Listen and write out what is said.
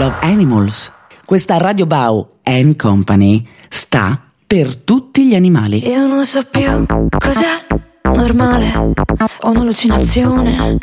of Animals. Questa Radio Bau and Company sta per tutti gli animali. Io non so più cos'è normale o un'allucinazione.